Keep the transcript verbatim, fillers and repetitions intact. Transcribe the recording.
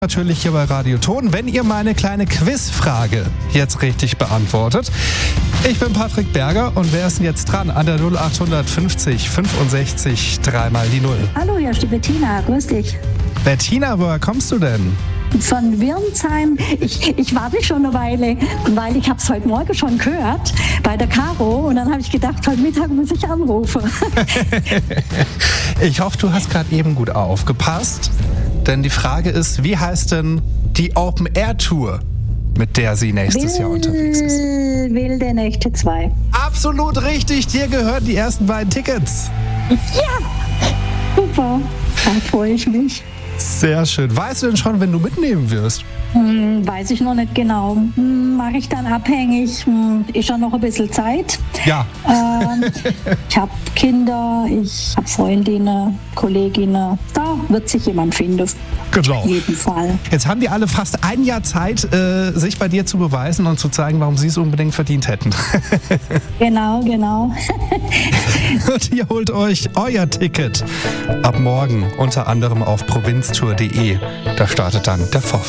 Natürlich hier bei Radio Ton, wenn ihr meine kleine Quizfrage jetzt richtig beantwortet. Ich bin Patrick Berger und wer ist denn jetzt dran? An der null acht fünfzig fünfundsechzig dreimal die Null. Hallo, hier ist die Bettina, grüß dich. Bettina, woher kommst du denn? Von Wirnsheim. Ich, ich warte schon eine Weile, weil ich habe es heute Morgen schon gehört bei der Caro und dann habe ich gedacht, heute Mittag muss ich anrufen. Ich hoffe, du hast gerade eben gut aufgepasst, denn die Frage ist, wie heißt denn die Open-Air-Tour, mit der sie nächstes Jahr unterwegs ist? Wilde Nächte zwei. Absolut richtig, dir gehören die ersten beiden Tickets. Ja, super, da freue ich mich. Sehr schön. Weißt du denn schon, wenn du mitnehmen wirst? Hm, weiß ich noch nicht genau. Hm, mache ich dann abhängig. Hm, ist ja noch ein bisschen Zeit. Ja. Ähm, ich habe Kinder, ich habe Freundinnen, Kolleginnen. Da wird sich jemand finden. Genau. Auf jeden Fall. Jetzt haben die alle fast ein Jahr Zeit, äh, sich bei dir zu beweisen und zu zeigen, warum sie es unbedingt verdient hätten. Genau, genau. Und ihr holt euch euer Ticket ab morgen, unter anderem auf provinztour punkt de. Da startet dann der Vorverkauf.